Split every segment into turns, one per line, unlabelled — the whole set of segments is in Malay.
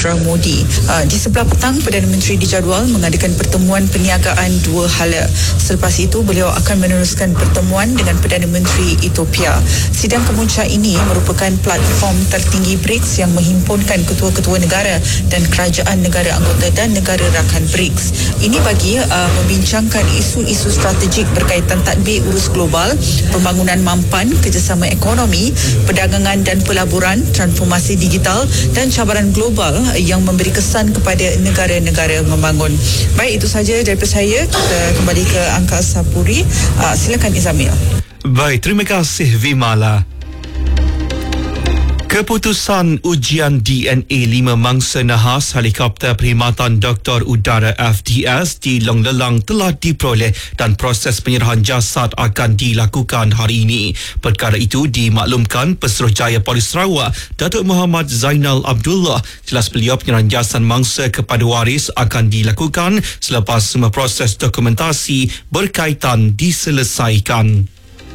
Narendra Modi. Di sebelah petang, Perdana Menteri dijadual mengadakan pertemuan perniagaan dua hala. Selepas itu, beliau akan meneruskan pertemuan dengan Perdana Menteri Ethiopia. Sidang kemuncak ini merupakan platform tertinggi BRICS yang menghimpunkan ketua-ketua negara dan kerajaan negara anggota dan negara rakan BRICS. Ini bagi membincangkan isu-isu strategik berkaitan tadbir urus global, pembangunan mampan, kerjasama ekonomi, perdagangan dan pelaburan, transformasi digital dan cabaran global yang memberi kesan kepada negara-negara membangun. Baik, itu saja daripada saya. Kita kembali ke Angkasa Puri. Silakan Izamil.
Baik, terima kasih Vimala. Keputusan ujian DNA 5 mangsa nahas helikopter perkhidmatan Doktor Udara FDS di Long Lelang telah diperoleh dan proses penyerahan jasad akan dilakukan hari ini. Perkara itu dimaklumkan Pesuruhjaya Polis Sarawak, Datuk Muhammad Zainal Abdullah. Jelas beliau penyerahan jasad mangsa kepada waris akan dilakukan selepas semua proses dokumentasi berkaitan diselesaikan.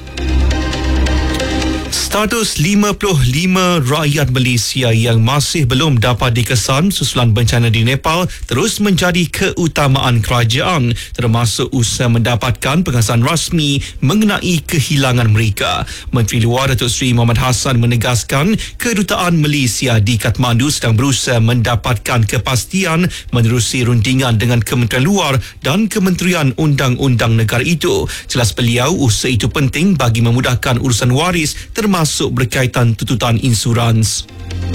Status 55 rakyat Malaysia yang masih belum dapat dikesan susulan bencana di Nepal terus menjadi keutamaan kerajaan, termasuk usaha mendapatkan pengasahan rasmi mengenai kehilangan mereka. Menteri Luar Datuk Seri Muhammad Hassan menegaskan Kedutaan Malaysia di Kathmandu sedang berusaha mendapatkan kepastian menerusi rundingan dengan Kementerian Luar dan Kementerian Undang-Undang negara itu. Jelas beliau usaha itu penting bagi memudahkan urusan waris termasuk berkaitan tuntutan insurans.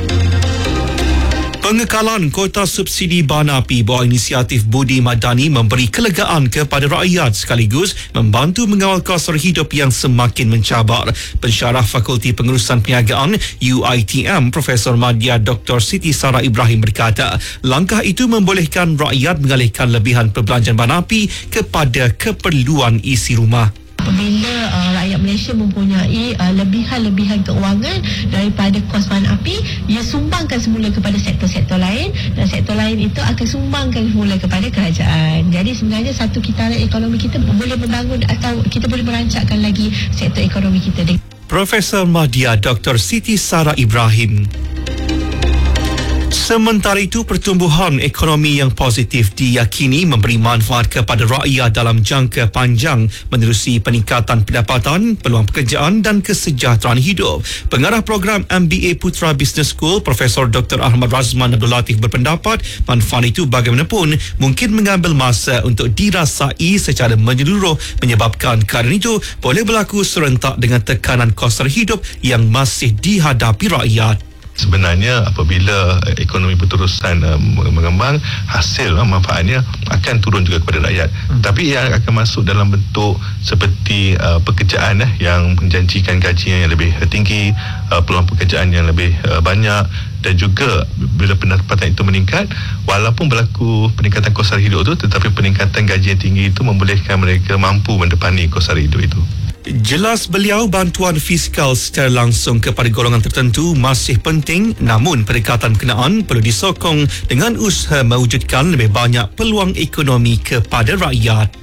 Pengekalan kota subsidi bahan api bawah inisiatif Budi Madani memberi kelegaan kepada rakyat sekaligus membantu mengawal kos hidup yang semakin mencabar. Pensyarah Fakulti Pengurusan Perniagaan UiTM Profesor Madya Dr. Siti Sarah Ibrahim berkata, langkah itu membolehkan rakyat mengalihkan lebihan perbelanjaan bahan api kepada keperluan isi rumah.
Apabila rakyat Malaysia mempunyai lebihan keuangan daripada kos bahan api, ia sumbangkan semula kepada sektor-sektor lain dan sektor lain itu akan sumbangkan semula kepada kerajaan. Jadi sebenarnya satu kitaran ekonomi kita boleh membangun atau kita boleh merancangkan lagi sektor ekonomi kita.
Profesor Madya Dr. Siti Sarah Ibrahim. Sementara itu, pertumbuhan ekonomi yang positif diyakini memberi manfaat kepada rakyat dalam jangka panjang menerusi peningkatan pendapatan, peluang pekerjaan dan kesejahteraan hidup. Pengarah program MBA Putra Business School, Profesor Dr. Ahmad Razman Abdul Latif berpendapat manfaat itu bagaimanapun mungkin mengambil masa untuk dirasai secara menyeluruh menyebabkan keadaan itu boleh berlaku serentak dengan tekanan kos hidup yang masih dihadapi rakyat.
Sebenarnya apabila ekonomi berterusan mengembang, hasil manfaatnya akan turun juga kepada rakyat. Tapi yang akan masuk dalam bentuk seperti pekerjaan yang menjanjikan gaji yang lebih tinggi, peluang pekerjaan yang lebih banyak, dan juga bila pendapatan itu meningkat, walaupun berlaku peningkatan kos sara hidup itu, tetapi peningkatan gaji yang tinggi itu membolehkan mereka mampu mendepani kos sara hidup itu.
Jelas beliau bantuan fiskal secara langsung kepada golongan tertentu masih penting, namun pendekatan berkenaan perlu disokong dengan usaha mewujudkan lebih banyak peluang ekonomi kepada rakyat.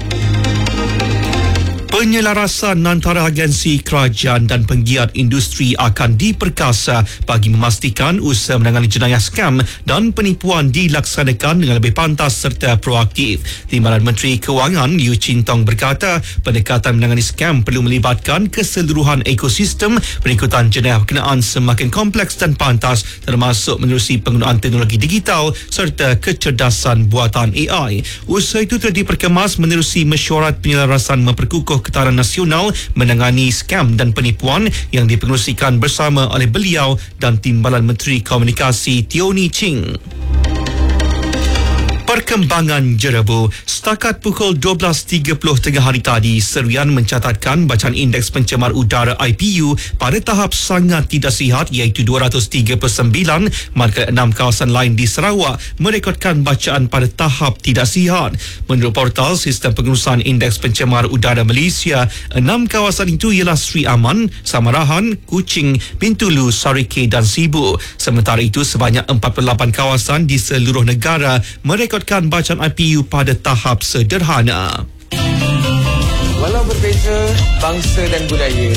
Penyelarasan antara agensi kerajaan dan penggiat industri akan diperkasa bagi memastikan usaha menangani jenayah skam dan penipuan dilaksanakan dengan lebih pantas serta proaktif. Timbalan Menteri Kewangan Liu Chin Tong berkata, pendekatan menangani skam perlu melibatkan keseluruhan ekosistem. Pengikutan jenayah berkenaan semakin kompleks dan pantas, termasuk menerusi penggunaan teknologi digital serta kecerdasan buatan AI. Usaha itu telah diperkemas menerusi mesyuarat penyelarasan memperkukuh Ketahanan Nasional menangani skam dan penipuan yang dipengerusikan bersama oleh beliau dan Timbalan Menteri Komunikasi Tioni Ching. Perkembangan jerebu. Setakat pukul 12.30 tengah hari tadi, Serian mencatatkan bacaan indeks pencemar udara IPU pada tahap sangat tidak sihat iaitu 239, manakala 6 kawasan lain di Sarawak merekodkan bacaan pada tahap tidak sihat. Menurut portal Sistem Pengurusan Indeks Pencemar Udara Malaysia, 6 kawasan itu ialah Sri Aman, Samarahan, Kuching, Bintulu, Sarike dan Sibu. Sementara itu, sebanyak 48 kawasan di seluruh negara merekodkan bacaan IPU pada tahap sederhana.
Walau berbeza bangsa dan budaya,